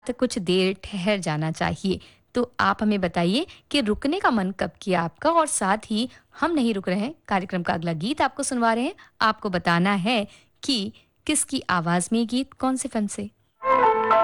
तो कुछ देर ठहर जाना चाहिए। तो आप हमें बताइए कि रुकने का मन कब किया आपका? और साथ ही हम नहीं रुक रहे हैं, कार्यक्रम का अगला गीत आपको सुनवा रहे हैं। आपको बताना है कि किसकी आवाज़ में ये गीत, कौन-सी फ़िल्म से?